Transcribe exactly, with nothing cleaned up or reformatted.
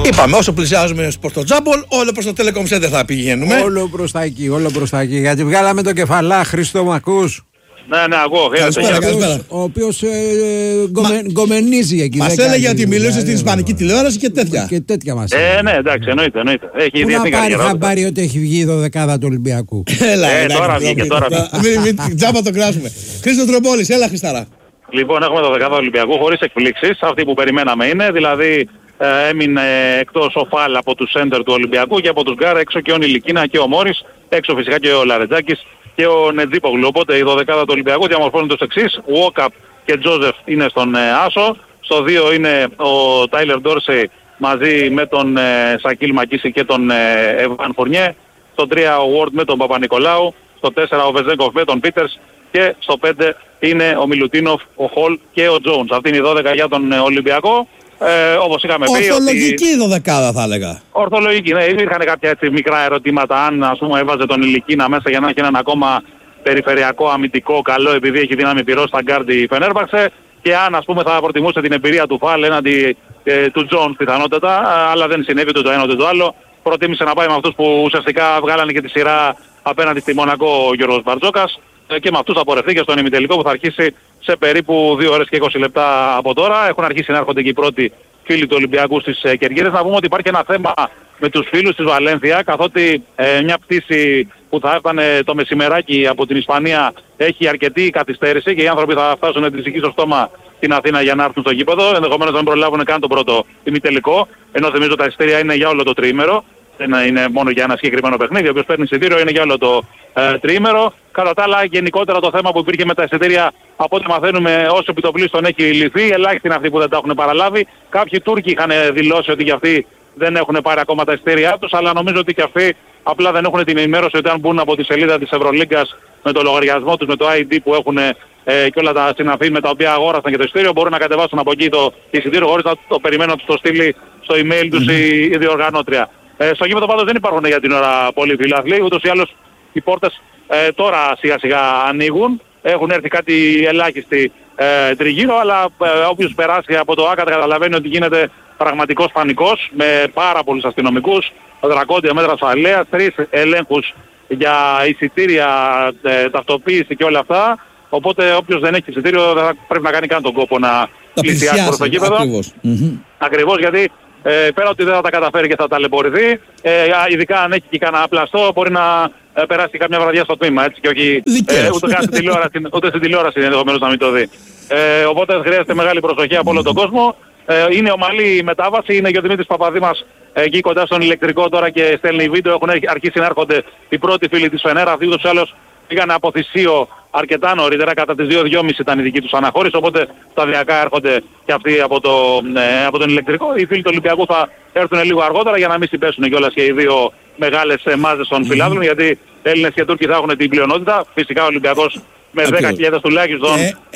Είπαμε, όσο πλησιάζουμε προς το Τζάμπολ, όλο προς το Telecom Center θα πηγαίνουμε. Όλο προς τα εκεί, όλο προς τα εκεί. Γιατί βγάλαμε το κεφαλά, Χρήστο, μ' ακούς? Ναι, ναι, εγώ. Καλησπέρα, καλησπέρα. Ο οποίος ε, γκομε, γκομενίζει εκεί. Μας έλεγε ότι μιλούσε στην Ισπανική τηλεόραση και τέτοια. Και τέτοια μας Ε, ναι, εντάξει, εννοείται, εννοείται. Έχει Πού να διεθνή πάρει καριέρα. χαμπάρι ότι έχει βγει η δωδεκάδα του Ολυμπιακού. Έλα, Ε, έλα, τώρα έλα, βγήκε, έλα, τώρα έλα. Μην- μην- Τζάμπα το κράσουμε. Χρήστο Τρομπόλης, έλα Χριστάρα. Λοιπόν, έχουμε το δεκάδα Ολυμπιακού χωρίς εκπλήξεις. Αυτή που περιμέναμε είναι, δηλαδή ε, έμεινε εκτός ο Φάλ από τους σέντερ του Ολυμπιακού και από τους Γκάρ έξω και ο Νιλικίνα και ο Μόρις, έξω φυσικά και ο Λαρετζάκης και ο Νετζίπογλου. Οπότε η δωδεκάδα του Ολυμπιακού διαμορφώνεται ως εξής. Βόκαπ και Τζόζεφ είναι στον ε, Άσο. Στο δύο είναι ο Τάιλερ Ντόρσεϊ μαζί με τον ε, Σακίλ Μακίση και τον ε, Εβάν Φουρνιέ. Στο τρία ο Ward με τον Παπα-Νικολάου. Στο τέσσερα ο Βεζέγκοφ με τον Πίτερς. Και στο πέντε είναι ο Μιλουτίνοφ, ο Χολ και ο Τζόουνς. Αυτή είναι η δώδεκα για τον ε, Ολυμπιακό. Ε, όπως είχαμε πει. Ορθολογική ότι... δωδεκάδα θα έλεγα. Ορθολογική, ναι. Υπήρχαν κάποια έτσι μικρά ερωτήματα αν ας πούμε έβαζε τον Ηλικίνα μέσα για να έχει έναν ακόμα περιφερειακό αμυντικό καλό επειδή έχει δύναμη πυρός στα γκάρντι η Φενέρμπαξε και αν ας πούμε θα προτιμούσε την εμπειρία του Φάλ έναντι ε, του Τζόουνς πιθανότατα, αλλά δεν συνέβη ούτε το ένα ούτε το άλλο. Προτίμησε να πάει με αυτούς που ουσιαστικά βγάλανε και τη σειρά απέναντι στη Μονακό ο Γιώργος Μπαρτζόκας και με αυτούς θα πορευτεί και στον ημιτελικό που θα αρχίσει σε περίπου δύο ώρες και είκοσι λεπτά από τώρα. Έχουν αρχίσει να έρχονται και οι πρώτοι φίλοι του Ολυμπιακού στις ε, Κεργύρες. Να πούμε ότι υπάρχει ένα θέμα με τους φίλους της Βαλένθια, καθότι ε, μια πτήση που θα έφτανε το μεσημεράκι από την Ισπανία έχει αρκετή καθυστέρηση και οι άνθρωποι θα φτάσουν τη δική στο στόμα στην Αθήνα για να έρθουν στο γήπεδο. Ενδεχομένως να μην προλάβουν καν το πρώτο ημιτελικό, ενώ θυμίζω τα εισιτήρια είναι για όλο το τριήμερο. Δεν είναι μόνο για ένα συγκεκριμένο παιχνίδι. Όποιος παίρνει εισιτήριο είναι για όλο το ε, τριήμερο. Κατά τα άλλα, γενικότερα το θέμα που υπήρχε με τα εισιτήρια, από ό,τι μαθαίνουμε, όσο επιτοπλίστων έχει λυθεί. Ελάχιστοι είναι αυτοί που δεν τα έχουν παραλάβει. Κάποιοι Τούρκοι είχαν δηλώσει ότι και αυτοί δεν έχουν πάρει ακόμα τα εισιτήριά τους, αλλά νομίζω ότι και αυτοί απλά δεν έχουν την ενημέρωση ότι αν μπουν από τη σελίδα της Ευρωλίγκας με το λογαριασμό τους, με το άι ντι που έχουν ε, και όλα τα συναφή με τα οποία αγόρασαν και το εισιτήριο, μπορούν να κατεβάσουν από εκεί το εισιτήριο χωρίς να το περιμένουν να τους το στείλει στο email τους η, η διοργανώτρια. Ε, στο γήπεδο πάντως δεν υπάρχουν για την ώρα πολλοί φιλάθλοι, ούτως ή άλλως οι πόρτες ε, τώρα σιγά σιγά ανοίγουν. Έχουν έρθει κάτι ελάχιστοι ε, τριγύρω, αλλά ε, όποιος περάσει από το ΆΚΑ καταλαβαίνει ότι γίνεται πραγματικός πανικός με πάρα πολλούς αστυνομικούς, δρακόντια μέτρα ασφαλείας, τρεις ελέγχους για εισιτήρια, ε, ταυτοποίηση και όλα αυτά. Οπότε όποιος δεν έχει εισιτήριο δεν θα πρέπει να κάνει καν τον κόπο να πλησιάσει προς το γήπεδο. Ακριβώς. Ακριβώς, γιατί ε, πέρα ότι δεν θα τα καταφέρει και θα ταλαιπωρηθεί, ε, ειδικά αν έχει και κανένα πλαστό, μπορεί να ε, περάσει και καμιά βραδιά στο τμήμα, έτσι, και όχι ε, ούτε, καν στην τηλεόραση, ούτε στην τηλεόραση ενδεχομένως να μην το δει. Ε, οπότε χρειάζεται μεγάλη προσοχή από όλο τον κόσμο. Ε, είναι ομαλή η μετάβαση, είναι και ο Δημήτρης Παπαδήμας εκεί κοντά στον ηλεκτρικό τώρα και στέλνει βίντεο. Έχουν αρχίσει να έρχονται οι πρώτοι φίλοι της Φενέρα. Αυτοί ούτως ή άλλως πήγαν από Θησίο αρκετά νωρίτερα, κατά τις δύο και τριάντα ήταν η δική τους αναχώρηση, οπότε σταδιακά έρχονται και αυτοί από, το, ε, από τον ηλεκτρικό. Οι φίλοι του Ολυμπιακού θα έρθουν λίγο αργότερα για να μην συμπέσουν κιόλας και οι δύο μεγάλες ε, μάζες των φιλάδων, γιατί Έλληνες και Τούρκοι θα έχουν την πλειονότητα. Φυσικά ο Ολυμπιακός με δέκα χιλιάδες τουλάχιστον.